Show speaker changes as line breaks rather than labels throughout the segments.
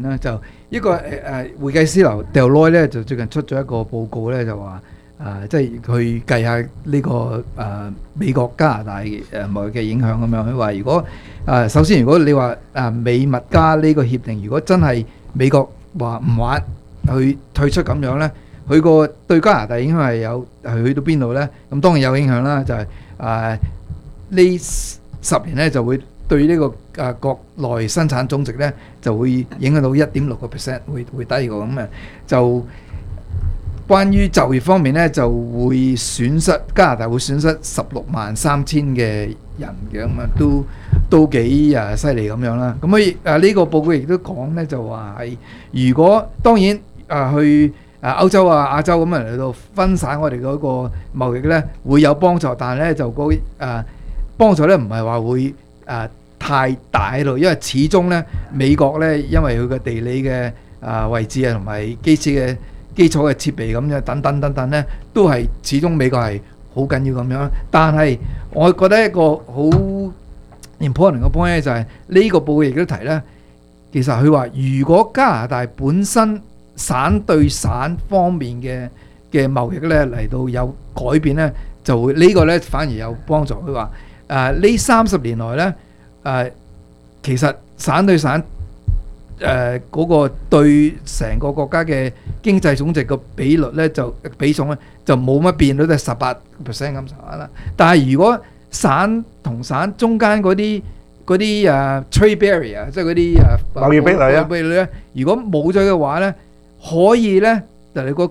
啦，就一個會計師樓 Deloitte 咧就最近出咗一個報告咧，就話即係去計下呢個美國加拿大貿易嘅影響咁樣。佢話如果首先如果你話美墨加呢個協定，如果真係美國話唔玩去退出咁樣咧，佢個對加拿大影響係去到邊度咧？咁當然有影響啦，就係呢10年咧就會對呢個國內生產總值咧就會影響到 1.6%， 會低過咁啊。就關於就業方面咧，就會損失加拿大會損失163000嘅人嘅，咁啊都幾犀利咁樣啦。咁呢個報告亦都講咧，就話係如果當然去歐洲亞洲咁嚟到分散我哋嗰個貿易咧會有幫助，但係咧就幫助咧唔係話會太大喺度，因為始終咧美國咧因為佢個地理嘅位置啊，同埋基礎嘅設備咁樣等等咧，都係始終美國係好緊要咁樣。但係我覺得一個好 important 嘅 point 咧，就係呢個報告亦都提咧，其實佢話如果加拿大本身省對省方面嘅貿易咧嚟到有改變咧，就會呢個咧反而有幫助。佢話呢30年來咧其實省對省嗰個對成個國家嘅經濟總值個比率咧比重咧就冇乜變，都係18% 咁上下啦。但係如果省同省中間嗰啲trade barrier， 即係嗰啲
貿易壁壘
咧，如果冇咗嘅話咧，可以咧就你個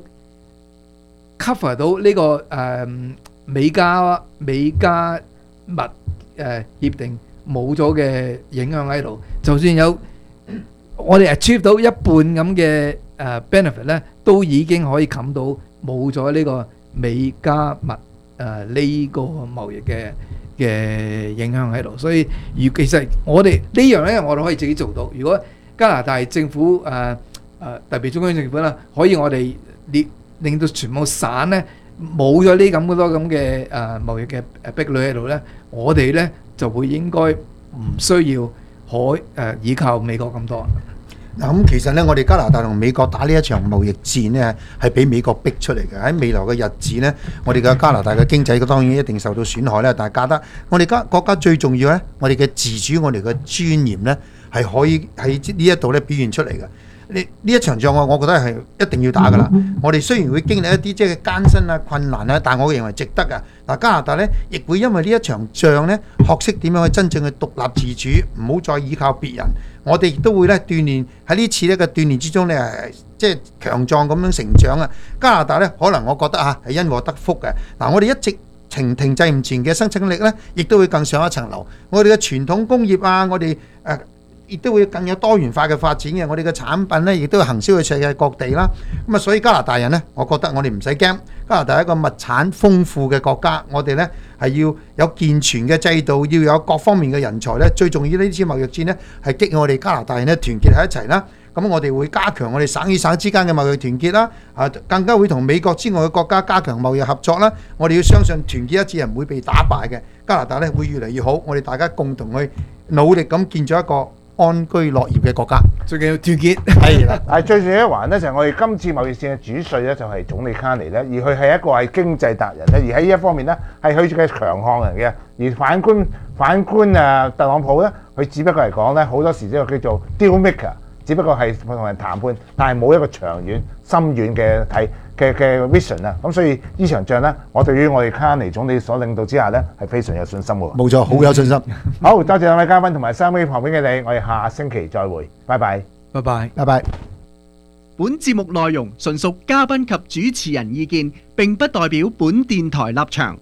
cover 到呢個美加密協定冇咗嘅影響喺度，就算有我哋 achieve 到一半咁嘅benefit 咧，都已經可以冚到冇咗呢個美加密呢個貿易嘅影響喺度。所以其實我哋呢樣咧，我哋可以自己做到。如果加拿大政府特別中央政府啦，可以我哋令到全部省咧冇咗呢咁多咁嘅貿易嘅壁壘喺度咧，我哋咧就會應該唔需要依靠美國咁多。
嗱，咁其實咧，我哋加拿大同美國打呢一場貿易戰呢，係俾美國逼出嚟嘅。喺未來嘅日子呢，我哋嘅加拿大嘅經濟當然一定受到損害啦。但係我哋國家最重要呢，我哋嘅自主，我哋嘅尊嚴呢，係可以喺呢一度咧表現出嚟嘅。呢一場仗我覺得係一定要打㗎啦。我哋雖然會經歷一啲即係艱辛啊、困難啊，但係我認為值得㗎。嗱，加拿大呢，亦會因為呢一場仗呢，學識點樣去真正去獨立自主，唔好再依靠別人。我哋亦都會咧鍛鍊喺呢次咧嘅鍛鍊之中咧，即係強壯咁樣成長啊！加拿大咧，可能我覺得係因禍得福嘅。嗱，我哋一直停滯唔前嘅生產力咧，亦都會更上一層樓。我哋嘅傳統工業啊，我哋亦都會更有多元化嘅發展嘅。我哋嘅產品咧，亦都會行銷去世界各地啦。咁啊，所以加拿大人咧，我覺得我哋唔使驚。加拿大係一個物產豐富嘅國家，我哋咧係要有健全嘅制度，要有各方面嘅人才咧。最重要呢次貿易戰咧，係激我哋加拿大人咧團結喺一齊啦。咁我哋會加強我哋省與省之間嘅貿易團結啦，更加會同美國之外嘅國家加強貿易合作啦。我哋要相信團結一致係唔會被打敗嘅。加拿大咧會越嚟越好，我哋大家共同去努力咁建造一個安居樂業嘅國家，
最緊要團結。
係啦，
係最重要一環咧，就係我哋今次貿易戰嘅主帥咧，就係總理卡尼咧，而佢係一個係經濟達人咧，而喺呢一方面咧係佢嘅強項嚟嘅。而反觀特朗普咧，佢只不過係講咧好多時呢個叫做 deal maker， 只不過係同人談判，但係冇一個長遠深遠嘅 vision 啊。咁所以呢場仗咧，我對於我哋卡尼總理所領導之下咧，係非常有信心嘅。
冇錯，好有信心。
好，多謝兩位嘉賓同埋3位旁邊嘅你，我哋下星期再會，拜拜，
拜拜，
拜拜。
本節目內容純屬嘉賓及主持人意見，並不代表本電台立場。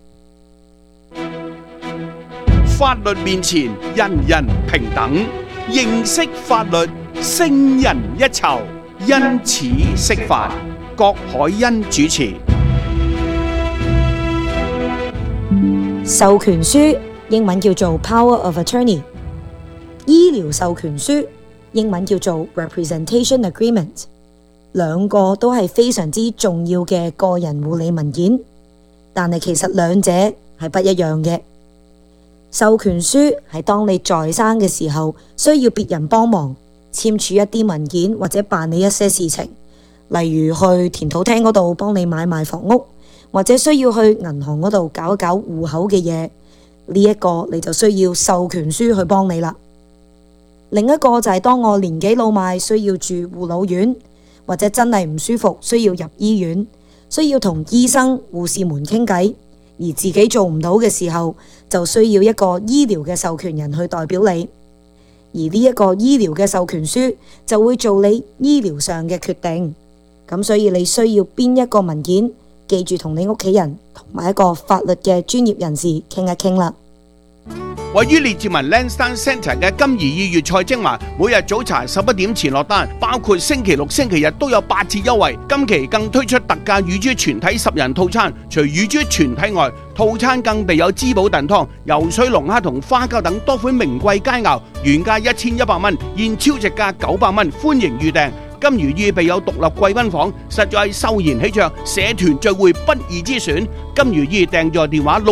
法律面前，人人平等。認識法律，勝人一籌。因此釋法。郭海恩主持。
授權書英文叫做 Power of Attorney， 醫療授權書英文叫做 Representation Agreement， 兩個都係非常之重要嘅個人護理文件，但係其實兩者係不一樣嘅。授權書係當你在生嘅時候需要別人幫忙， 簽署一啲文件或者辦理一些事情，例如去田土廳嗰度幫你買賣房屋，或者需要去銀行嗰度搞一搞戶口嘅嘢，呢一個你就需要授權書去幫你啦。另一個就係當我年紀老邁需要住護老院，或者真係唔舒服需要入醫院，需要同醫生護士們傾偈，而自己做唔到嘅時候，就需要一個醫療嘅授權人去代表你，而呢一個醫療嘅授權書就會做你醫療上嘅決定。咁所以你需要邊一個文件，記住同你屋企人同埋一個法律嘅專業人士傾一傾啦。
位於列治文 Lansdowne Centre 嘅金怡粵菜精華，每日早茶11點前落單，包括星期六、星期日都有8折優惠。今期更推出特價乳豬全體10人套餐，除乳豬全體外，套餐更備有滋補燉湯、游水龍蝦同花膠等多款名貴佳肴，原價1100蚊，現超值價900蚊，歡迎預訂。金魚意備有獨立貴賓房，實在係秀賢喜鵲，社團聚會不二之選。金魚意訂座電話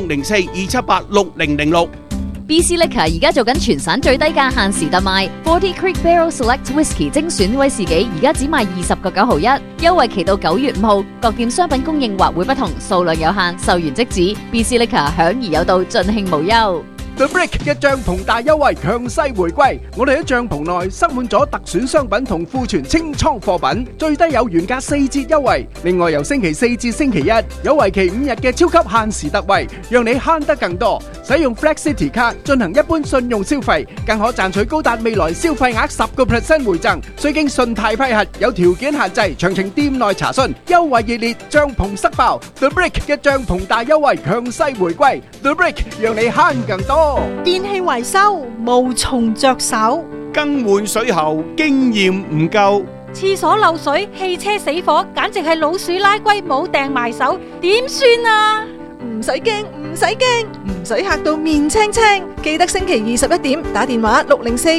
604-278-6006。
BC Liquor 而家做緊全省最低價限時特賣 ，40 Creek Barrel Select Whisky 精選威士忌，而家只賣20個9毫1，優惠期到9月5號。各店商品供應或會不同，數量有限，售完即止。BC Liquor 享而有道，盡興無憂。
The Brick 嘅帳篷大優惠強勢回歸，我哋喺帳篷內塞滿咗特選商品同庫存清倉貨品，最低有原價4折優惠。另外由星期4至星期1有為期5日嘅超級限時特惠，讓你慳得更多。使用 Flex City 卡進行一般信用消費，更可賺取高達未來消費額10% 回贈，需經信貸批核，有條件限制，詳情店內查詢。優惠熱烈，帳篷塞爆 ！The Brick 嘅帳篷大優惠強勢回歸 ，The Brick 讓你慳更多。
電器維修無從着手，
更換水喉經驗唔夠，
廁所漏水、汽車死火，簡直係老鼠拉龜冇掟埋手，點算啊？
唔使驚，唔使驚，唔使嚇到面青青。記得星期21點打電話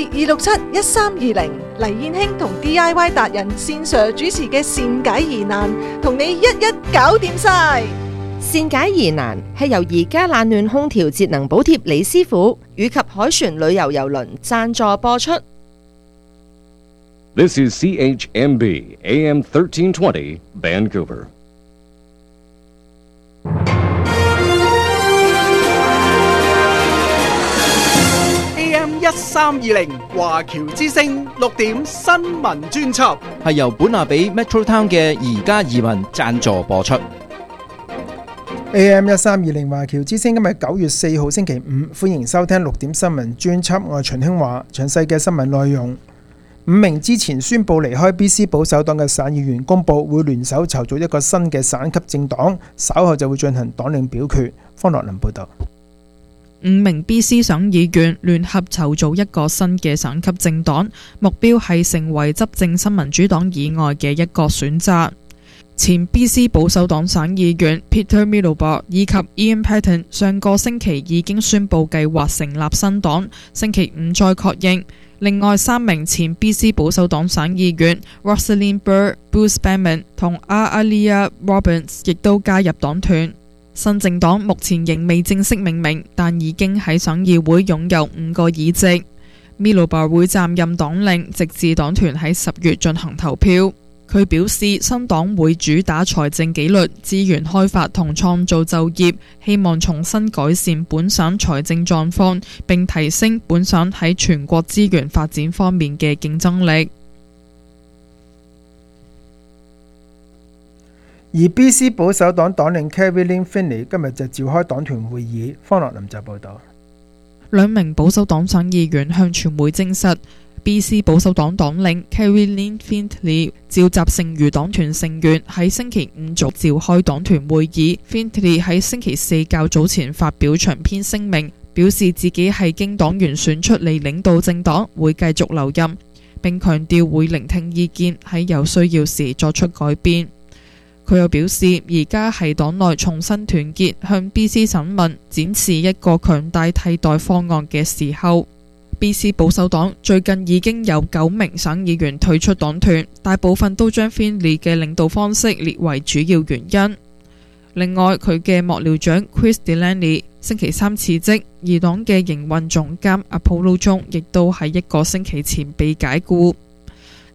604-267-1320，黎燕卿同 DIY 達人線上主持嘅善解疑難，同你一一搞掂晒。
善解疑難係由而家冷暖空調節能補貼李師傅以及海船旅遊郵輪贊助播出。
This is CHMB AM 1320 Vancouver.
AM 1320華僑之聲6點新聞專輯，
係由本亞比 Metro Town 嘅而家移民贊助播出。
AM 1320華僑之聲今日9月4號星期五，歡迎收聽6點新聞專輯，我係秦興華。詳細嘅新聞內容：5名之前宣布離開 BC 保守黨嘅省議員公佈會聯手籌組一個新嘅省級政黨，稍後就會進行黨領表決。方樂林報道。
5名 BC 省議員聯合籌組一個新嘅省級政黨，目標係成為執政新民主黨以外嘅一個選擇。前 BC 保守黨省議員 Peter Middlebar 以及 Ian Paton 上個星期已經宣布計劃成立新黨，星期五再確認。另外3名前 BC 保守黨省議員 Rosalind Burr、Bruce Banman 同 Alia Robbins 亦都加入黨團。新政黨目前仍未正式命名，但已經喺省議會擁有5個議席。Middlebar 會擔任黨領，直至黨團喺10月進行投票。佢表示，新黨會主打財政紀律、資源開發同創造就業，希望重新改善本省財政狀況，並提升本省喺全國資源發展方面嘅競爭力。
而 BC 保守黨黨領 Caroline Finley 今日就召開黨團會議。方樂林就報道
，2名保守黨省議員向傳媒證實，BC 保守黨黨領 Caroline Finley 召集剩餘黨團成員喺星期五召開黨團會議。Finley 喺星期4較早前發表長篇聲明，表示自己係經黨員選出嚟領導政黨，會繼續留任，並強調會聆聽意見，喺有需要時作出改變。佢又表示，而家係黨內重新團結，向 BC 省民展示一個強大替代方案嘅時候。BC 保守黨最近已經有9名省議員退出黨團，大部分都將 Finley 嘅領導方式列為主要原因。另外，佢嘅幕僚長 Chris Delaney 星期3辭職，而黨嘅營運總監 Apollo 中亦都喺1個星期前被解僱。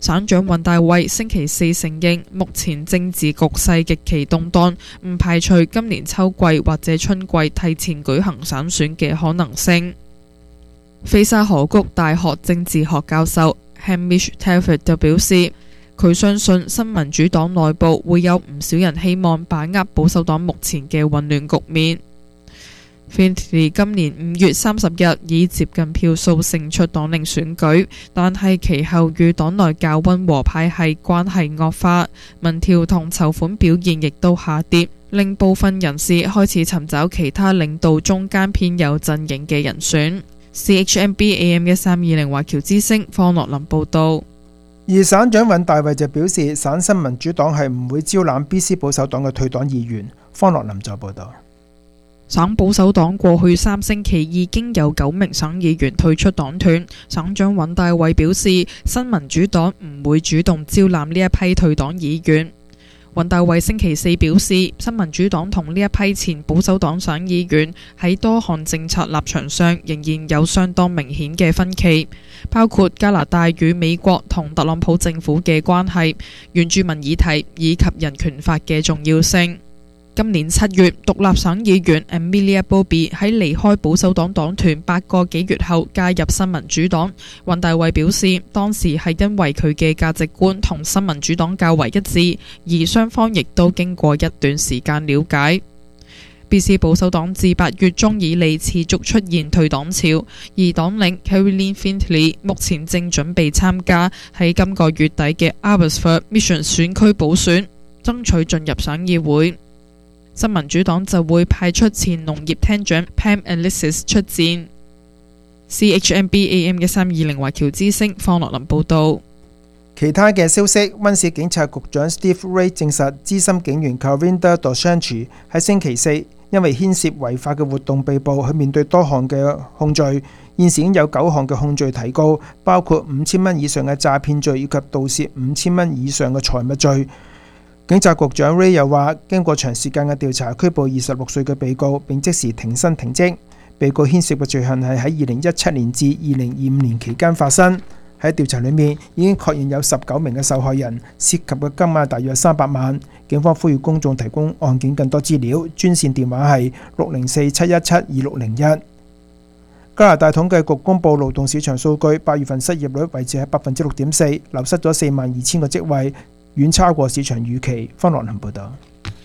省長尹大衛星期四承認，目前政治局勢極其動盪，唔排除今年秋季或者春季提前舉行省選嘅可能性。菲沙河谷大學政治學教授 Hamish Telford 就表示，佢相信新民主黨內部會有唔少人希望把握保守黨目前嘅混亂局面。Findlay 今年5月30日以接近票數勝出黨領選舉，但係其後與黨內較溫和派系關係惡化，民調同籌款表現亦都下跌，令部分人士開始尋找其他領導中間偏右陣營嘅人選。CHMB AM 1320華僑之聲方樂林報導。
而省長尹大衛就表示，省新民主黨係唔會招攬 BC 保守黨嘅退黨議員。方樂林就報導。
省保守黨過去3星期已經有9名省議員退出黨團。省長尹大衛表示，新民主黨唔會主動招攬呢一批退黨議員。尹大衛星期四表示，新民主黨同呢一批前保守黨省議員喺多項政策立場上仍然有相當明顯嘅分歧，包括加拿大與美國同特朗普政府嘅關係、原住民議題以及人權法嘅重要性。今年7月，獨立省議員 Amelia Bobby 喺離開保守黨黨團8個幾月後加入新民主黨。尹大衛表示，當時係因為佢嘅價值觀同新民主黨較為一致，而雙方亦都經過一段時間了解。BC 保守黨自8月中以嚟持續出現退黨潮，而黨領 Caroline Findlay 目前正準備參加喺今個月底嘅 Abbotsford Mission 選區補選，爭取進入省議會。新民主黨就會派出前農業廳長 Pam Alexis 出戰。CHMB AM 1320華僑之聲方樂林報導。
其他嘅消息，溫市警察局長 Steve Ray 證實，資深警員 Karinda Dosanjh 喺星期四因為牽涉違法嘅活動被捕，佢面對多項嘅控罪。現時已經有9項嘅控罪提告，包括5000蚊以上嘅詐騙罪以及盜竊5000蚊以上嘅財物罪。警察局長 Ray 又話，經過長時間嘅調查，拘捕26歲嘅被告，並即時停薪停職。被告牽涉嘅罪行係喺2017年至2025年期間發生。喺調查裏面已經確認有19名嘅受害人，涉及嘅金額大約300萬。警方呼籲公眾提供案件更多資料，專線電話係604-717-2601。加拿大統計局公布勞動市場數據，8月份失業率維持喺6.4%，流失咗42000個職位，遠超過市場預期。方樂林報導。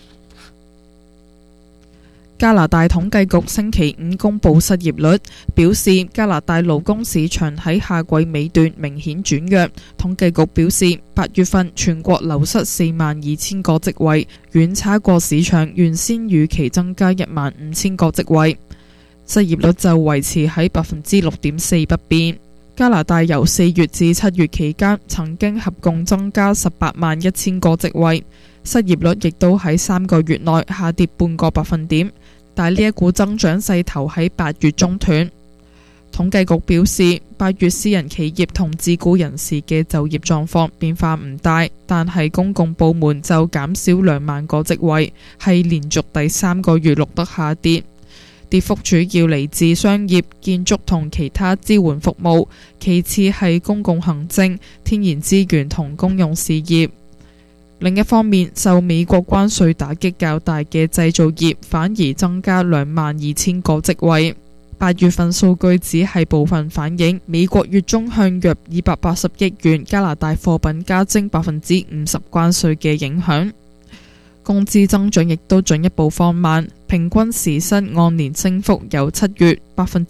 加拿大統計局星期5公布失業率，表示加拿大勞工市場喺夏季尾段明顯轉弱。統計局表示，8月份全國流失42000個職位，遠差過市場原先預期增加15000個職位。失業率就維持喺6.4%不變。加拿大由4月至7月期間曾經合共增加181000個職位，失業率亦都喺3個月內下跌半個百分點，但呢一股增長勢頭喺8月中斷。統計局表示，8月私人企業同自雇人士嘅就業狀況變化唔大，但係公共部門就減少2萬個職位，係連續第3個月錄得下跌。跌幅主要嚟自商業、建築同其他支援服務，其次係公共行政、天然資源同公用事業。另一方面，受美國關稅打擊較大嘅製造業反而增加22000個職位。8月份數據只係部分反映美國月中向約280億元加拿大貨品加徵50%關稅嘅影響。工資增長亦都進一步放慢，平均時薪按年升幅由7月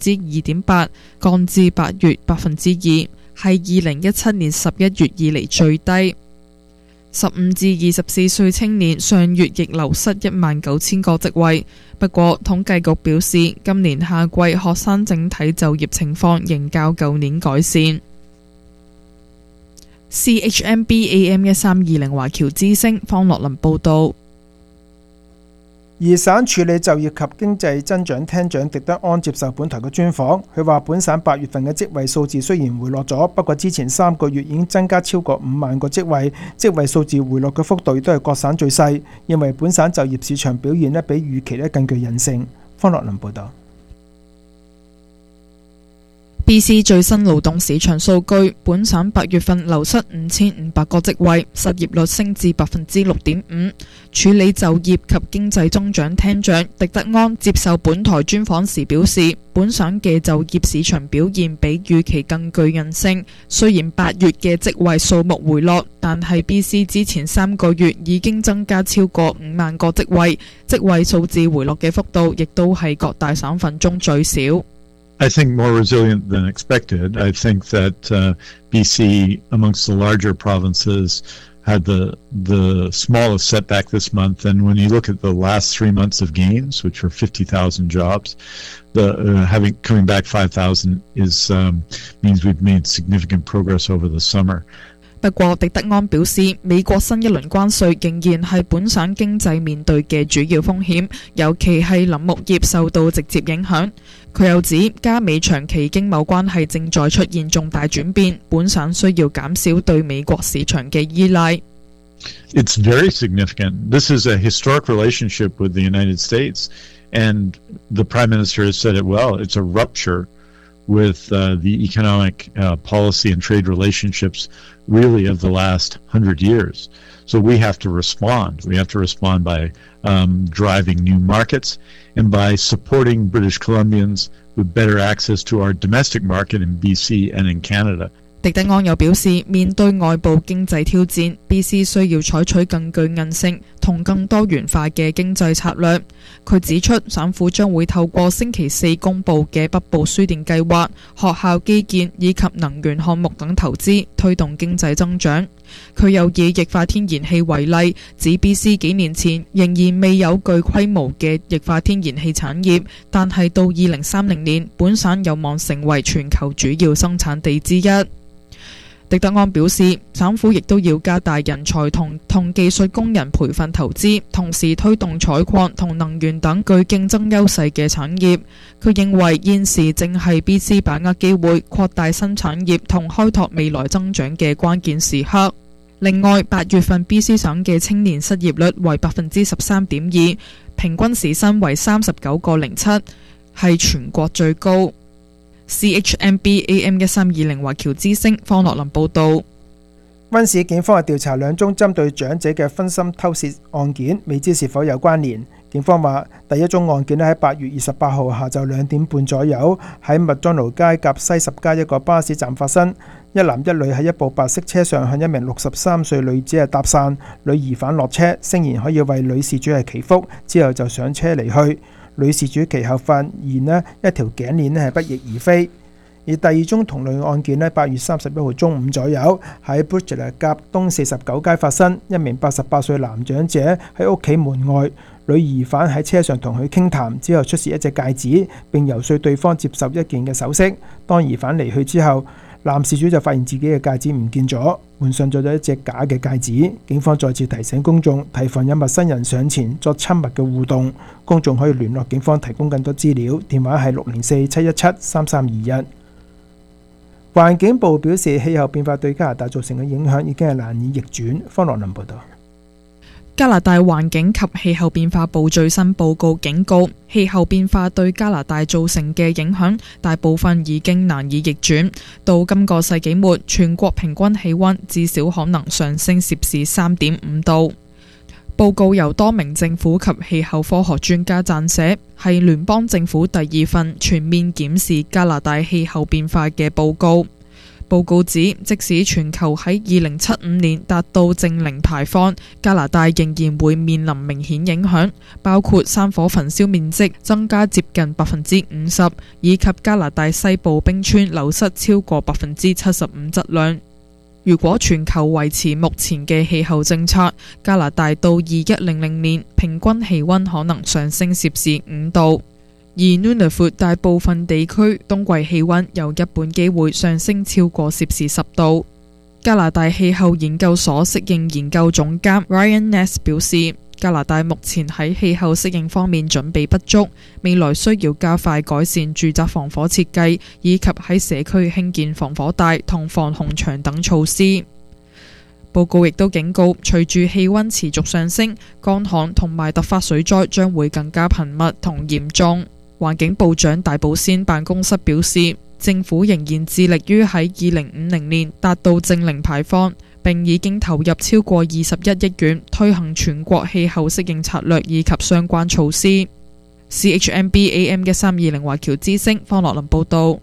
2.8%降至8月2%，係2017年11月以嚟最低。15至24歲青年上月亦流失19000個職位，不過統計局表示，今年夏季學生整體就業情況仍較舊年改善。CHMB AM 1320華僑之聲方樂林報導。
而省處理就業及經濟增長廳長狄德安接受本台嘅專訪，佢話本省8月份嘅職位數字雖然回落咗，不過之前3個月已經增加超過5萬個職位，職位數字回落嘅幅度亦都係各省最細，認為本省就業市場表現比預期更具韌性。方樂林報導。
BC 最新勞動市場數據，本省8月份流失5500個職位，失業率升至 6.5%。處理就業及經濟增長廳長狄德安接受本台專訪時表示，本省嘅就業市場表現比預期更具韌性。雖然8月嘅職位數目回落，但係 BC 之前3個月已經增加超過5萬個職位，職位數字回落嘅幅度亦都係各大省份中最少。
I think more resilient than expected. I think that BC, amongst the larger provinces, had the smallest setback this month. And when you look at the last 3 months of gains, which were 50,000 jobs, coming back 5,000 means we've made significant progress over the summer.
不過，狄德安表示，美國新一輪關稅仍然係本省經濟面對嘅主要風險，尤其係林木業受到直接影響。佢又指，加美長期經貿關係正在出現重大轉變，本省需要減少對美國市場嘅依賴。
It's very significant. This is a historic relationship with the United States, and the Prime Minister has said it well. It's a rupture with the economic policy and trade relationships really of the last 100 years. So we have to respond. We have to respond by driving new markets and by supporting British Columbians with better access to our domestic market in BC and in Canada.
狄德安又表示，面對外部經濟挑戰 ，BC 需要採取更具韌性同更多元化嘅經濟策略。佢指出，省府將會透過星期4公佈嘅北部輸電計劃、學校基建以及能源項目等投資，推動經濟增長。佢又以液化天然氣為例，指 BC 幾年前仍然未有具規模嘅液化天然氣產業，但係到2030年，本省有望成為全球主要生產地之一。狄德安表示，省府亦都要加大人才同技術工人培訓投資，同時推動採礦同能源等具競爭優勢嘅產業。佢認為現時正係 BC 把握機會擴大新產業同開拓未來增長嘅關鍵時刻。另外，8月份 BC 省嘅青年失業率為 13.2%， 平均時薪為 39.07， 係全國最高。CHMB AM 1320華僑之聲方樂林報導。
溫市警方係調查2宗針對長者嘅分心偷竊案件，未知是否有關聯。警方話，第一宗案件喺8月28號下晝2點半左右，喺麥當勞街夾西十街一個巴士站發生。一男一女喺一部白色車上向一名63歲女子係搭訕，女疑犯落車，聲言可以為女事主係祈福，之後就上車離去。女事主其後發現一條頸鏈係不翼而飛。而第二宗同類案件8月31號中午左右喺 Bridget 夾東49街發生，一名88歲男長者喺屋企門外，女疑犯喺車上同佢傾談，之後出示一隻戒指，並游說對方接受一件嘅首飾。當疑犯離去之後，男事主就發現自己嘅戒指唔見咗，換上咗一隻假嘅戒指。警方再次提醒公眾提防有陌生人上前作親密嘅互動，公眾可以聯絡警方提供更多資料，電話係604-717-3321。環境部表示，氣候變化對加拿大造成嘅影響已經係難以逆轉。方樂林報導。
加拿大環境及氣候變化部最新報告警告，氣候變化對加拿大造成嘅影響大部分已經難以逆轉。到今個世紀末，全國平均氣溫至少可能上升攝氏 3.5 度。報告由多名政府及氣候科學專家撰寫，係聯邦政府第2份全面檢視加拿大氣候變化嘅報告。報告指，即使全球喺2075年達到淨零排放，加拿大仍然會面臨明顯影響，包括山火焚燒面積增加接近 50%， 以及加拿大西部冰川流失超過 75% 質量。如果全球維持目前嘅氣候政策，加拿大到2100年平均氣溫可能上升攝氏5度。而 Nunavut 大部分地區冬季氣溫有一半機會上升超過攝氏10度。加拿大氣候研究所適應研究總監 Ryan Ness 表示，加拿大目前喺氣候適應方面準備不足，未來需要加快改善住宅防火設計，以及喺社區興建防火帶同防洪牆等措施。報告亦都警告，隨住氣溫持續上升，乾旱同埋突發水災將會更加頻密同嚴重。環境部長大寶仙辦公室表示， 政府仍然致力於喺2050年達到淨零排放，並已經投入超過21億元推行全國氣候適應策略以及相關措施。CHMB AM 1320華僑之聲方樂林報導。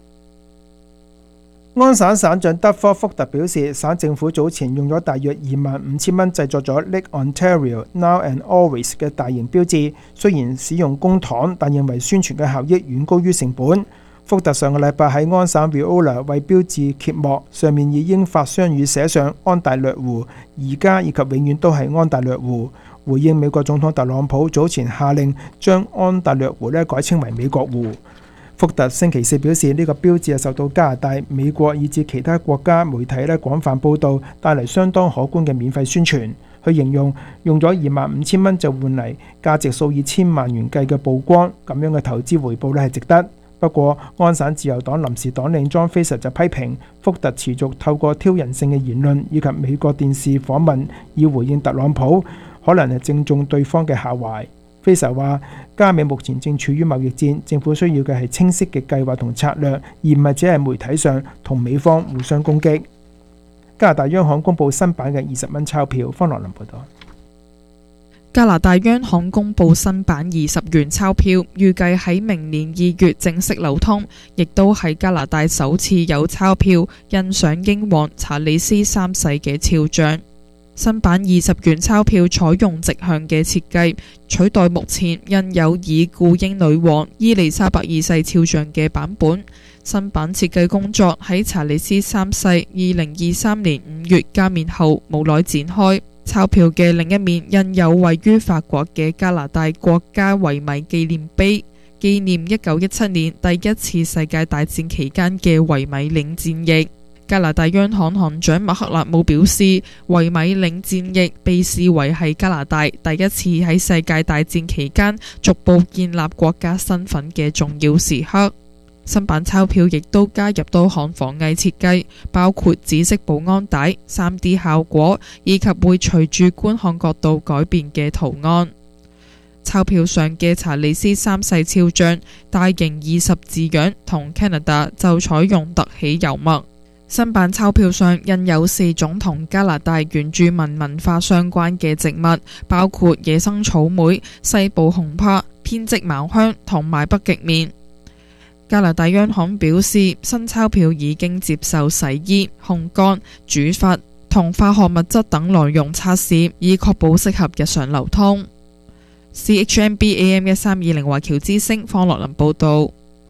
安省省長德科福特表示，省政府早前用咗大約25,000蚊製作咗 Lake Ontario Now and Always 嘅大型標誌，雖然使用公帑，但認為宣傳嘅效益遠高於成本。福特上個禮拜喺安省 Viola 為標誌揭幕，上面以英法雙語寫上安大略湖，而家以及永遠都係安大略湖，回應美國總統特朗普早前下令將安大略湖改稱為美國湖。福特星期四表示，呢個標誌係受到加拿大、美國以至其他國家媒體廣泛報導，帶嚟相當可觀嘅免費宣傳。佢形容用咗25,000蚊就換嚟價值數以千萬元計嘅曝光，咁樣嘅投資回報係值得。不過，安省自由黨臨時黨領莊菲實就批評福特持續透過挑釁性嘅言論以及美國電視訪問以回應特朗普，可能係正中對方嘅下懷。菲實話，加美目前正處於貿易戰，政府需要嘅係清晰嘅計劃同策略，而唔係只係媒體上同美方互相攻擊。加拿大央行公布新版嘅20蚊鈔票。方樂林報道。
加拿大央行公布新版20元鈔票，預計喺明年2月正式流通，亦都係加拿大首次有鈔票印上英皇查理斯3世嘅肖像。新版20元鈔票採用直向嘅設計，取代目前印有以故英女王伊麗莎白2世肖像嘅版本。新版設計工作喺查理斯3世2023年5月加冕後無耐展開。鈔票嘅另一面印有位於法國嘅加拿大國家遺米紀念碑，紀念1917年第一次世界大戰期間嘅遺米領戰役。加拿大央行行長麥克勒姆表示，遺米領戰役被視為係加拿大第一次喺世界大戰期間逐步建立國家身份嘅重要時刻。新版鈔票亦都加入多項防偽設計，包括紫色保安帶、3D 效果以及會隨住觀看角度改變嘅圖案。鈔票上嘅查理斯3世肖像大型20字樣同 Canada 就採用凸起油墨。新版鈔票上印有4種同加拿大原住民文化相關嘅植物，包括野生草莓、西部紅柏、編織茅香同埋北極棉。加拿大央行表示，新鈔票已經接受洗衣、烘乾、煮發同化學物質等內容測試，以確保適合日常流通。CHMB AM 1320華僑之聲方樂林報導。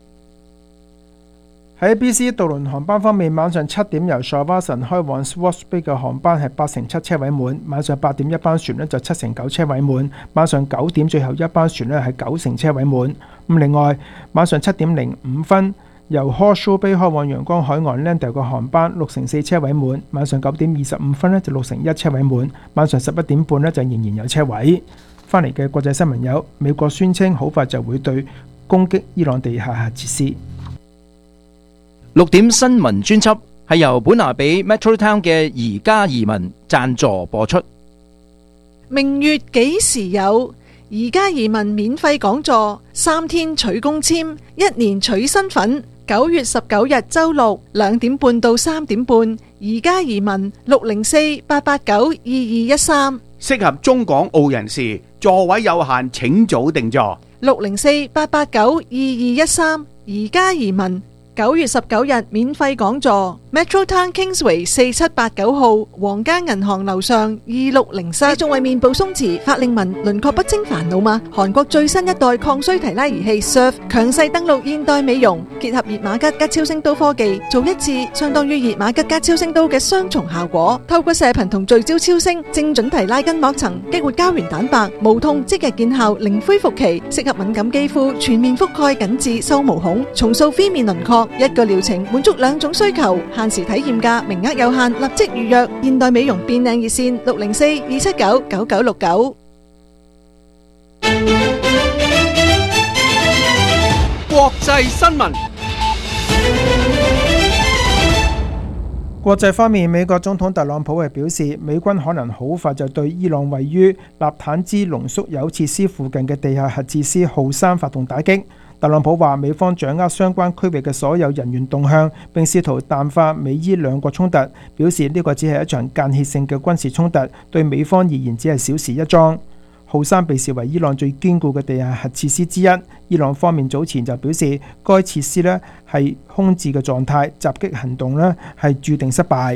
喺 BC 渡輪航班方面，晚上7點由 Shawson 開往 Swartz Bay 嘅航班係87%車位滿，晚上8點一班船就7%9車位滿，晚上9點最後一班船係9%車位滿。另外晚上7點05分由 Horseshoe Bay 開往陽光海岸 Landale 嘅航班6%4車位滿，晚上9點25分就6%1車位滿，晚上11點半就仍然有車位。翻嚟嘅國際新聞有：美國宣稱好快就會對攻擊伊朗地下核設施。
6點新聞專輯係由本拿比 Metro Town 嘅宜家移民贊助播出。
明月幾時有？宜家移民免費講座，3天取公簽，1年取身份。9月19日周六2點半到3點半，宜家移民604-889-2213。
適合中港澳人士，座位有限，請早訂座。
604-889-2213，宜家移民。9月19日免費講座 Metro Town Kingsway 4789號皇家銀行樓上2604。仲為面部鬆弛、法令紋、輪廓不清煩惱嗎？韓國最新一代抗衰提拉儀器 Surf 強勢登陸現代美容，結合熱瑪吉加超聲刀科技，做一次相當於熱瑪吉加超聲刀嘅雙重效果。透過射頻同聚焦超聲，精準提拉筋膜層，激活膠原蛋白，無痛即日見效，零恢復期，適合敏感肌膚，全面覆蓋緊致收毛孔，重塑 V 面輪廓。一個療程滿足2種需求，限時體驗價，名額有限，立即預約。現代美容變靚熱線604-279-9969。
國際新聞。
國際方面，美國總統特朗普係表示，美軍可能好快就對伊朗位於納坦茲濃縮鈾設施附近嘅地下核設施浩山發動打擊。特朗普話，美方掌握相關區域嘅所有人員動向，並試圖淡化美伊兩國衝突，表示呢個只係一場間歇性嘅軍事衝突，對美方而言只係小事一樁。浩山被視為伊朗最堅固嘅地下核設施之一。伊朗方面早前就表示，該設施呢係空置嘅狀態，襲擊行動呢係注定失敗。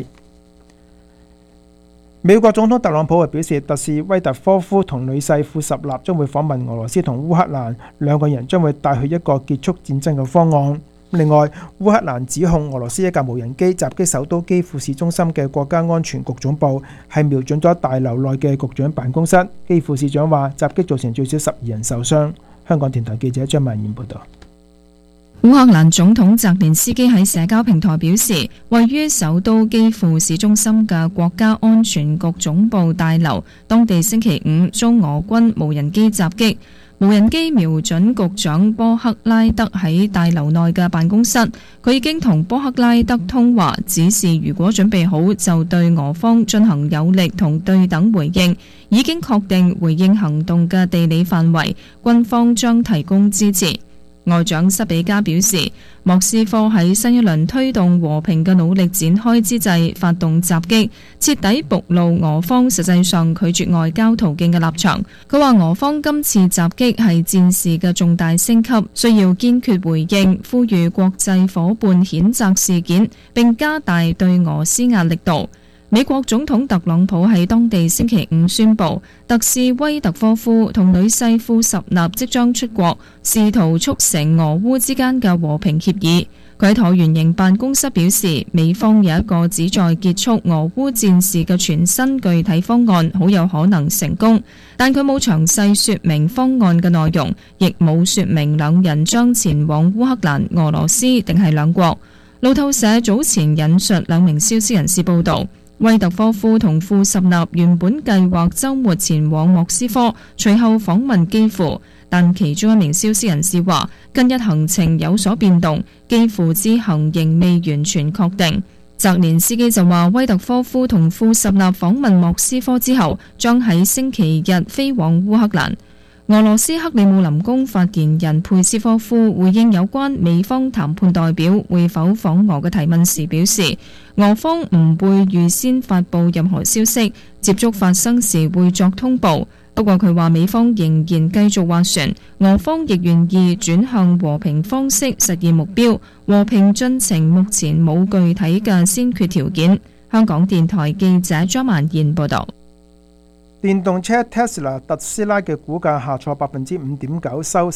美國總統特朗普係表示，特使威特科夫同女婿庫什納將會訪問俄羅斯同烏克蘭，兩個人將會帶去一個結束戰爭嘅方案。另外，烏克蘭指控俄羅斯一架無人機襲擊首都基輔市中心嘅國家安全局總部，係瞄準咗大樓內嘅局長辦公室。基輔市長話，襲擊造成最少12人受傷。香港電台記者張曼燕報道。
烏克蘭總統澤連斯基喺社交平台表示，位於首都基輔市中心嘅國家安全局總部大樓，當地星期五遭俄軍無人機襲擊。無人機瞄準局長波克拉德喺大樓內嘅辦公室，佢已經同波克拉德通話，指示如果準備好就對俄方進行有力同對等回應，已經確定回應行動嘅地理範圍，軍方將提供支持。外長塞比加表示，莫斯科喺新一輪推動和平嘅努力展開之際發動襲擊，徹底暴露俄方實際上拒絕外交途徑嘅立場。佢話俄方今次襲擊係戰事嘅重大升級，需要堅決回應，呼籲國際夥伴譴責事件，並加大對俄施壓力度。美國總統特朗普喺當地星期五宣布，特使威特科夫同女婿庫什納即將出國，試圖促成俄烏之間嘅和平協議。佢喺橢圓形辦公室表示，美方有一個旨在結束俄烏戰事嘅全新具體方案，好有可能成功，但佢冇詳細說明方案嘅內容，亦冇說明兩人將前往烏克蘭、俄羅斯定係兩國。路透社早前引述兩名消息人士報道，威特科夫同庫什納原本計劃週末前往莫斯科，隨後訪問基輔，但其中一名消息人士話，近日行程有所變動，基輔之行仍未完全確定。澤連斯基就話，威特科夫同庫什納訪問莫斯科之後，將喺星期日飛往烏克蘭。俄羅斯克里姆林宮發言人佩斯科夫回應有關美方談判代表會否訪俄嘅提問時表示，俄方唔會預先發布任何消息，接觸發生時會作通報。不過佢話美方仍然繼續斡旋，俄方亦願意轉向和平方式實現目標，和平進程目前冇具體嘅先決條件。香港電台記者張曼燕報道。
電動車 Tesla 特斯拉嘅股價下挫 5.9%， 收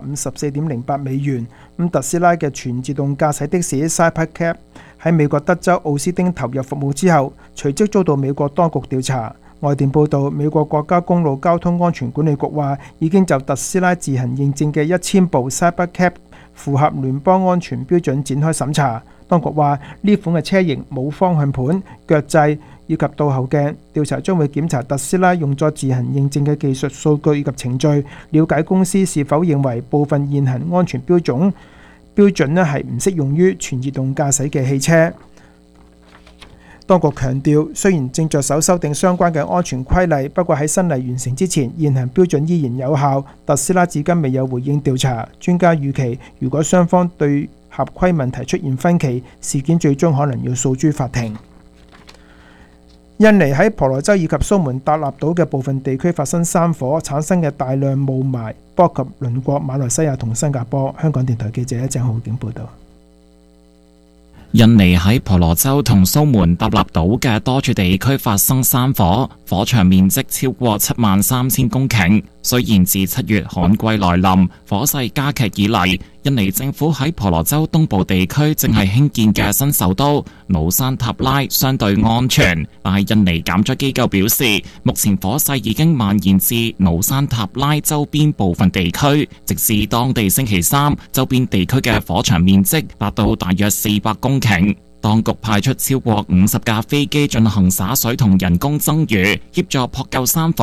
354.08美元。特斯拉嘅全自動駕駛的士 Cybercab 喺美國德州奧斯汀投入服務之後，隨即遭到美國當局調查。外電報道，美國國家公路交通安全管理局話，已經就特斯拉自行認證嘅1000部 Cybercab 符合聯邦安全標準展開審查。當局話，呢款嘅車型冇方向盤、腳掣以及倒後鏡。調查將會檢查特斯拉用作自行認證嘅技術數據以及程序，了解公司是否認為部分現行安全標準係唔適用於全自動駕駛嘅汽車。當局強調，雖然正着手修訂相關嘅安全規例，不過喺新例完成之前，現行標準依然有效。特斯拉至今未有回應調查。專家預期，如果雙方對合規問題出現分歧，事件最終可能要訴諸法庭。印尼喺婆羅洲以及蘇門答臘島嘅部分地區發生山火，產生嘅大量霧霾波及鄰國馬來西亞同新加坡。香港電台記者鄭浩景報道。
印尼喺婆羅洲同蘇門答臘島嘅多處地區發生山火，火場面積超過73000公頃。雖然自7月旱季來臨，火勢加劇以嚟，印尼政府喺婆羅洲東部地區正係興建嘅新首都努山塔拉相對安全，但係印尼減災機構表示，目前火勢已經蔓延至努山塔拉周邊部分地區，直至當地星期三，周邊地區嘅火場面積達到大約400公頃。當局派出超過50架飛機進行灑水同人工增雨，協助撲救山火。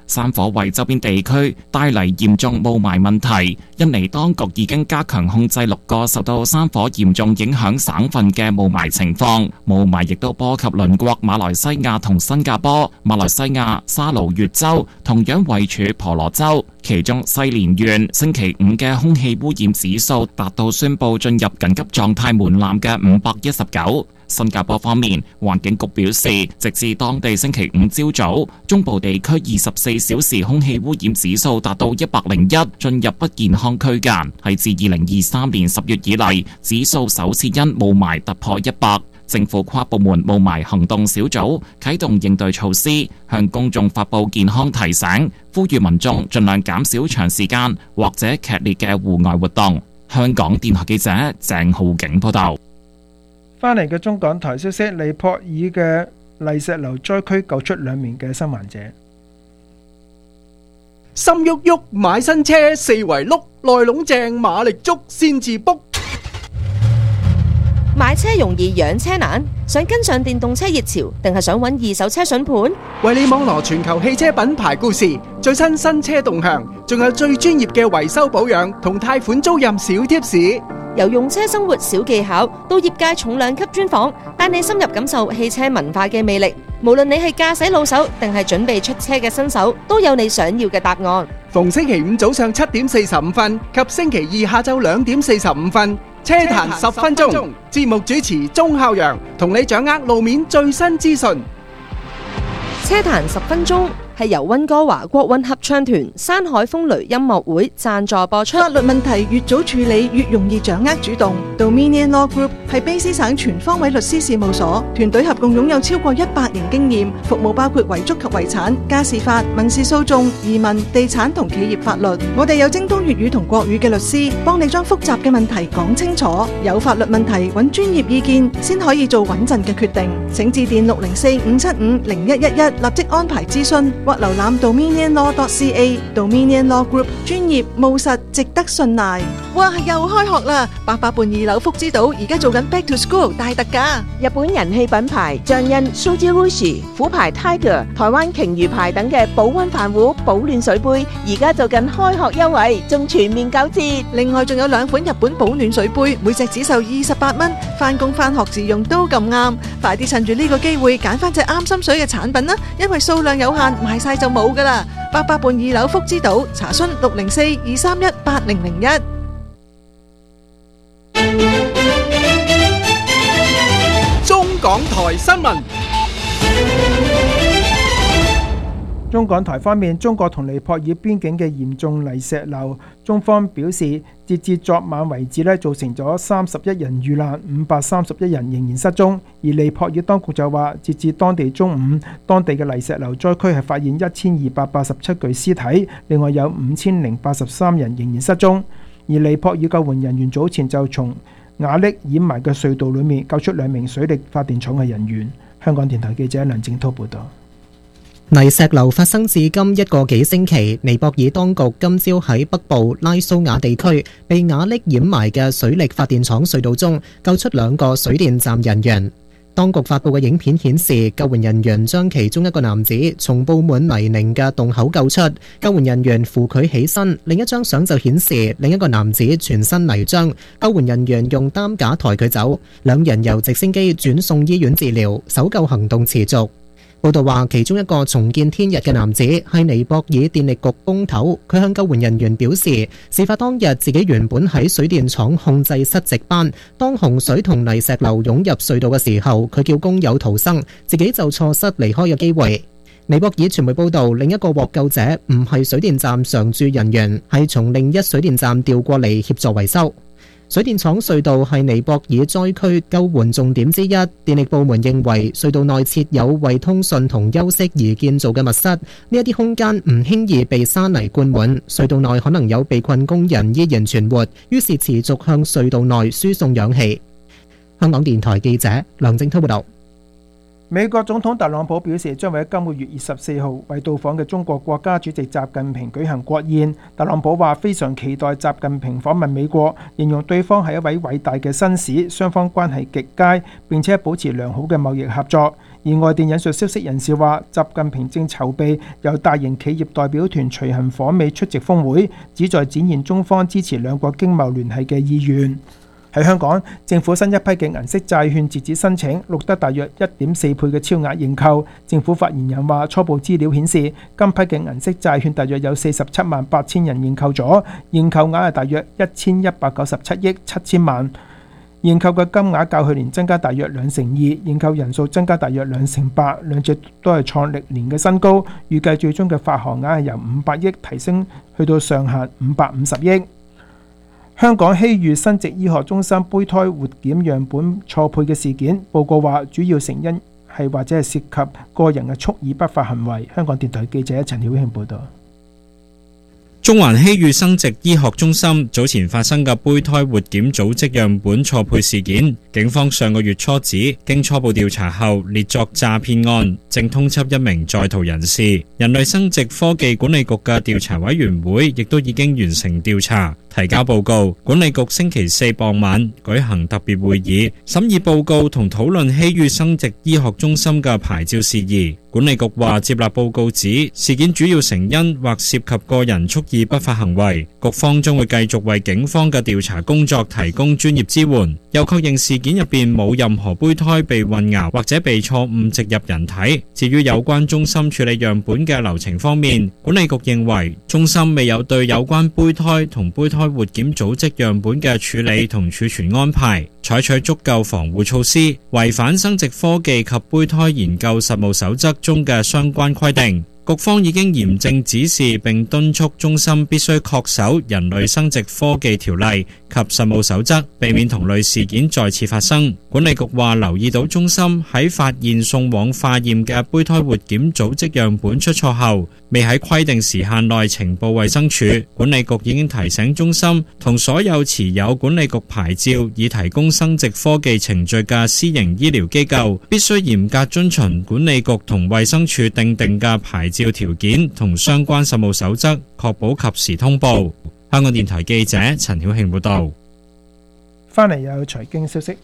山火為周邊地區帶嚟嚴重霧霾問題。印尼當局已經加強控制6個受到山火嚴重影響省份嘅霧霾情況，霧霾亦都波及鄰國馬來西亞同新加坡。馬來西亞沙勞越州同樣位處婆羅洲，其中西連縣星期五嘅空氣污染指數達到宣布進入緊急狀態門檻嘅519。新加坡方面，環境局表示，直至當地星期五朝早，中部地區24小時空氣污染指數達到101，進入不健康區間，係自2023年10月以嚟指數首次因霧霾突破100。政府跨部門霧霾行動小組啟動應對措施，向公眾發布健康提醒，呼籲民眾盡量減少長時間或者劇烈嘅戶外活動。香港電台記者鄭浩景報道。
翻嚟嘅中港台消息，尼泊爾嘅泥石流災區救出2名嘅生還者。
心喐喐買新車，四圍碌，內籠正馬力足先至卜。
買車容易養車難，想跟上電動車熱潮，定係想揾二手車筍盤？
為你網羅全球汽車品牌故事、最新新車動向，仲有最專業嘅維修保養同貸款租賃小貼士。
由用車生活小技巧到業界重量級專訪，帶你深入感受汽車文化嘅魅力。無論你係駕駛老手定係準備出車嘅新手，都有你想要嘅答案。
逢星期五早上7點45分及星期二下晝2點45分，車壇10分鐘，節目主持鐘孝陽同你掌握路面最新資訊。
車壇10分鐘係由溫哥華國韻合唱團山海風雷音樂會贊助播出。
法律問題越早處理越容易掌握主動。Dominion Law Group 係卑詩省全方位律師事務所，團隊合共擁有超過100年經驗，服務包括遺囑及遺產、家事法、民事訴訟、移民、地產同企業法律。我哋有精通粵語同國語嘅律師，幫你將複雜嘅問題講清楚。有法律問題揾專業意見先可以做穩陣嘅決定。請致電604-575-0111立即安排諮詢。或瀏覽 dominionlaw.ca。 Dominion Law Group 專業務實，值得信賴。哇，又開學啦！88半2樓福之島而家做緊 Back to School 大特價。
日本人氣品牌象印 Sujirushi、虎牌 Tiger、台灣鯨魚牌等嘅保溫飯壺、保暖水杯，而家做緊開學優惠，仲全面9折。
另外仲有2款日本保暖水杯，每隻只售28蚊，返工返學自用都咁啱。快啲趁住呢個機會揀翻隻啱心水嘅產品啦，因為數量有限，賣晒就冇噶啦。88半2樓福之島，查詢604-231-8001。
中港台新聞。
中港台方面，中國同尼泊爾邊境嘅嚴重泥石流，中方表示，截至昨晚為止造成咗31人遇難，531人仍然失蹤。而尼泊爾當局就話，截至當地中午，當地嘅泥石流災區係發現1287具屍體，另外有5083人仍然失蹤。而尼泊爾救援人員早前就從瓦礫掩埋嘅隧道裏面救出2名水力發電廠嘅人員。香港電台記者梁正滔報導。
泥石流發生至今1個幾星期，尼泊爾當局今朝喺北部拉蘇瓦地區被瓦礫掩埋嘅水力發電廠隧道中救出2個水電站人員。當局發布嘅影片顯示，救援人員將其中一個男子從佈滿泥濘嘅洞口救出，救援人員扶佢起身。另一張相就顯示另一個男子全身泥漿，救援人員用擔架抬佢走。2人由直升機轉送醫院治療，搜救行動持續。報道話，其中一個重見天日嘅男子係尼泊爾電力局工頭，佢向救援人員表示，事發當日自己原本喺水電廠控制室值班，當洪水同泥石流湧入隧道嘅時候，佢叫工友逃生，自己就錯失離開嘅機會。尼泊爾傳媒報道，另一個獲救者唔係水電站常駐人員，係從另一水電站調過嚟協助維修。水電廠隧道係尼泊爾災區救援重點之一，電力部門認為隧道內設有為通訊同休息而建造嘅密室，呢一啲空間唔輕易被沙泥灌滿，隧道內可能有被困工人依然存活，於是持續向隧道內輸送氧氣。香港電台記者梁正滔報道。
美國總統特朗普表示，將會喺今個月24號為到訪嘅中國國家主席習近平舉行國宴。特朗普話非常期待習近平訪問美國，形容對方係一位偉大嘅紳士，雙方關係極佳，並且保持良好嘅貿易合作。而外電引述消息人士話，習近平正籌備由大型企業代表團隨行訪美出席峰會，旨在展現中方支持兩國經貿聯繫嘅意願。喺香港，政府新一批嘅銀色債券截止申請錄得大約 1.4 倍嘅超額認購。政府發言人話，初步資料顯示，今批嘅銀色債券大約有47萬8千人認購咗，認購額係大約1197億7千萬。認購嘅金額較去年增加大約2.2%，認購人數增加大約8%，兩者都係創歷年嘅新高。預計最終嘅發行額係由500億提升去到上限550億。香港希裕生殖醫學中心胚胎活檢樣本錯配嘅事件，報告話主要成因係或者係涉及個人嘅蓄意不法行為。香港電台記者陳曉慶報導。
中環希裕生殖醫學中心早前發生嘅胚胎活檢組織樣本錯配事件，警方上個月初指，經初步調查後列作詐騙案，正通緝一名在逃人士。人類生殖科技管理局嘅調查委員會亦都已經完成調查，提交報告。管理局星期四傍晚舉行特別會議，審議報告同討論希裕生殖醫學中心嘅牌照事宜。管理局話接納報告指事件主要成因或涉及個人蓄意不法行為，局方將會繼續為警方嘅調查工作提供專業支援。又確認事件入邊冇任何胚胎被混淆或者被錯誤植入人體。至於有關中心處理樣本嘅流程方面，管理局認為中心未有對有關胚胎同胚胎活檢組織樣本嘅處理同儲存安排採取足夠防護措施，違反生殖科技及胚胎研究實務守則中嘅相關規定。局方已經嚴正指示並敦促中心必須恪守人類生殖科技條例及實務守則，避免同類事件再次發生。管理局話留意到中心喺發現送往化驗嘅胚胎活檢組織樣本出錯後，未喺規定時限內呈報衛生署。管理局已經提醒中心同所有持有管理局牌照以提供生殖科技程序嘅私營醫療機構，必須嚴格遵循管理局同衛生署訂定嘅牌照條件同相關實務守則，確保及時通報。香港電台記者陳曉慶報道。
翻嚟有財經消息。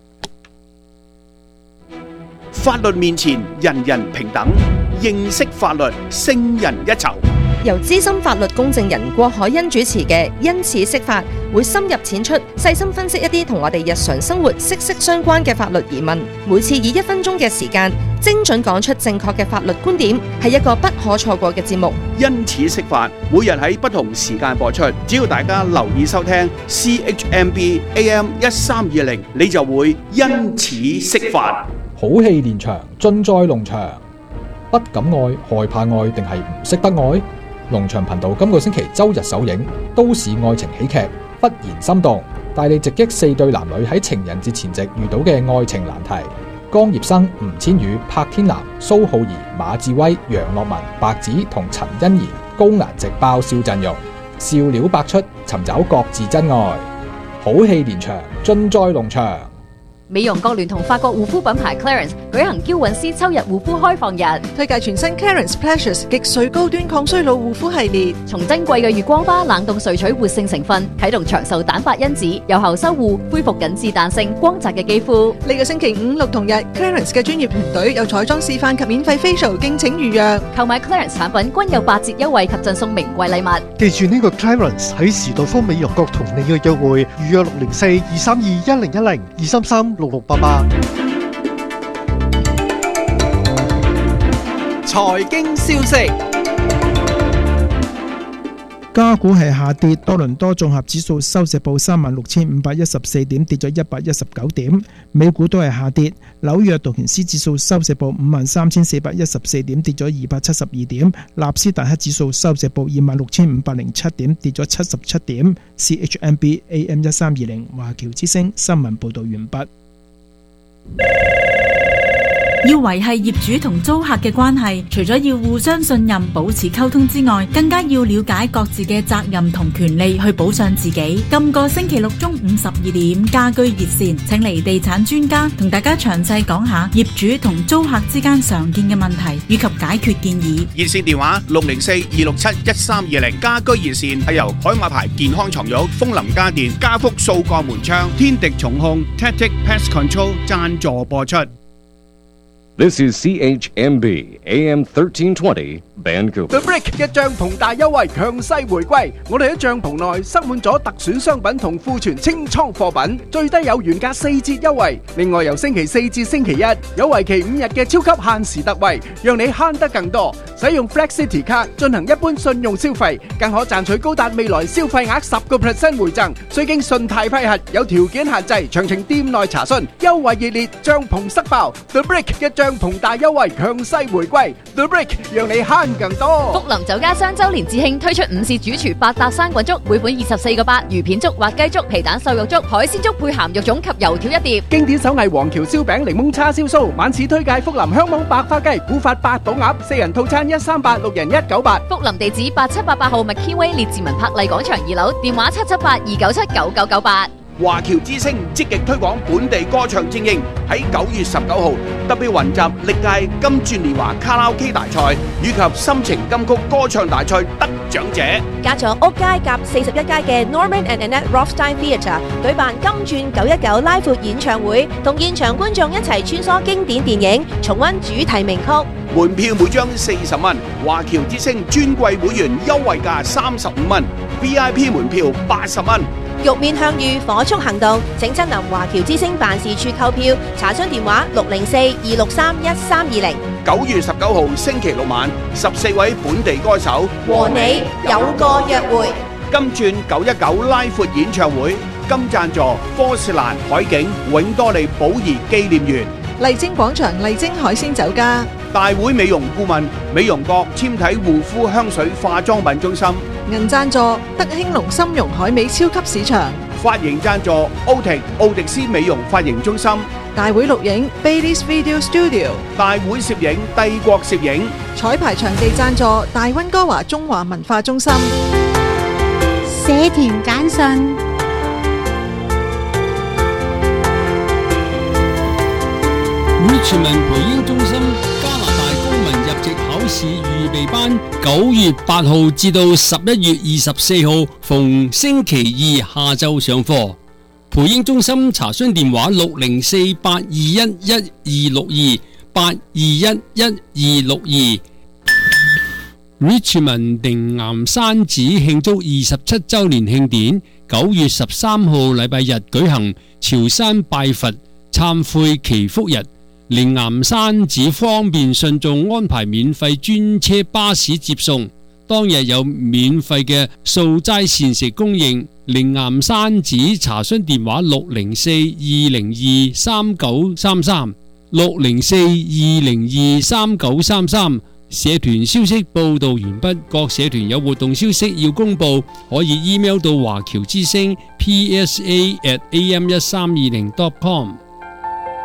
法律面前人人平等，認識法律勝人一籌。
由資深法律公證人郭海欣主持嘅因此釋法，會深入淺出，細心分析一啲同我哋日常生活息息相關嘅法律疑問。每次以1分鐘嘅時間，精準講出正確嘅法律觀點，係一個不可錯過嘅節目。
因此釋法，每日喺不同時間播出，只要大家留意收聽 CHMB AM 1320，你就會因此釋法。
好戲連場，盡在龍場。不敢愛，害怕愛，定係唔識得愛？龍翔頻道今個星期周日首映都市愛情喜劇《忽然心動》，帶你直擊4對男女喺情人節前夕遇到嘅愛情難題。江業生、吳千語、柏天南、蘇浩儀、馬志威、楊樂文、白子同陳欣怡高顏值爆笑陣容，笑料百出，尋找各自真愛。好戲連場，盡在龍翔。
美容國聯同法國護膚品牌 Clarins 舉行嬌韻詩秋日護膚開放日，
推介全新 Clarins Pleasures 極水高端抗衰老護膚系列，
從珍貴嘅月光花冷凍萃取活性成分，啟動長壽蛋白因子，有效修護恢復緊緻彈性光澤嘅肌膚。
呢個星期5、6同日 ，Clarins 嘅專業團隊有彩妝示範及免費 facial，敬請預約。
購買 Clarins 產品均有8折優惠及贈送名貴禮物。
記住呢個 Clarins 喺時代豐美容閣同你嘅約會，預約604-232-1010 233-6688。
財經消息，
加股係下跌，多倫多綜合指數收市報36,514點，跌咗119點；美股都係下跌，紐約道瓊斯指數收市報53,414點，跌咗272點；納斯達克指數收市報26,507點，跌咗77點。CHMB AM 1320華僑之聲新聞報道完畢。
要維繫業主同租客嘅關係，除咗要互相信任、保持溝通之外，更加要了解各自嘅責任同權利，去保障自己。今個星期六中午12點，家居熱線請嚟地產專家同大家詳細講下業主同租客之間常見嘅問題以及解決建議。
熱線電話604-267-1320，家居熱線係由海馬牌健康床褥、風林家電、家福掃鋼門窗、天敵重控、Tactic Pest Control 贊助播出。
This is CHMB AM 1320 Vancouver.
The Brick 嘅帳篷大優惠強勢回歸，我哋喺帳篷內塞滿咗特選商品同庫存清倉貨品，最低有原價4折優惠。另外由星期4至星期1有為期5日嘅超級限時特惠，讓你慳得更多。使用 Flex City 卡進行一般信用消費，更可賺取高達未來消費額10% 回贈，需經信貸批核，有條件限制，詳情店內查詢。優惠熱烈，帳篷塞爆 The Brick 嘅帳篷大優惠強勢回歸 The Brick 讓你慳更多。
福林酒家雙周年致慶推出午市主廚8搭生滾粥，每款24個8，魚片粥、滑雞粥、皮蛋瘦肉粥、海鮮粥配鹹肉粽及油條一碟。
經典手藝黃橋燒餅、檸檬叉燒酥，晚市推介福林香網白花雞、古法八寶鴨，4人套餐138，6人198。
福林地址8788號 McKinway 列治文柏麗廣場2樓，電話778-297-9998。
華僑之聲積極推廣本地歌唱精英，喺9月19號特別雲集歷屆金鑽年華卡拉 OK 大賽以及心情金曲歌唱大賽得獎者。
加咗屋街夾41街嘅 Norman and Annette Rothstein Theatre 舉辦金鑽919拉闊演唱會，同現場觀眾一齊穿梭經典電影，重溫主題名曲。
門票每張40蚊，華僑之聲尊貴會員優惠價35蚊 ，VIP 門票80蚊。
玉面向隅火速行動，請親臨華僑之聲辦事處購票，查詢電話604-263-1320。
9月19號星期六晚，14位本地歌手
和你有個約會。
金鑽919拉闊演唱會，金贊助科士蘭海景永多利寶儀紀念園。
麗晶廣場麗晶海鮮酒家。
大會美容顧問美容閣纖體護膚香水化妝品中心。
銀贊助德興隆參茸海味超級市場。
髮型贊助奧迪斯美容髮型中心。
大會錄影 Baileys Video Studio。
大會攝影帝國攝影。
彩排場地贊助大溫哥華中華文化中心。
社團簡訊。
Richmond 培英中心加拿大公民入籍考試預備班9月8號至到11月24號逢星期二下晝上課。培英中心查詢電話604-821-1262 821-1262。Richmond 定岩山寺慶祝27周年慶典9月13號禮拜日舉行潮汕拜佛懺悔祈福日。靈岩山寺方便信眾安排免費專車巴士接送，當日有免費嘅素齋膳食供應。靈岩山寺查詢電話604-202-3933 604-202-3933。社團消息報道完畢，各社團有活動消息要公佈，可以 email 到華僑之聲 psa@am1320.com。